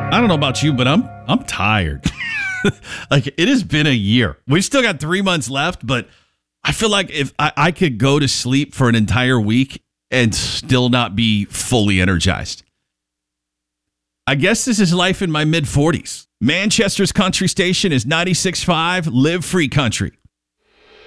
I don't know about you, but I'm tired. Like, it has been a year. We've still got 3 months left, but I feel like if I could go to sleep for an entire week and still not be fully energized. I guess this is life in my mid-40s. Manchester's country station is 96.5 Live Free Country.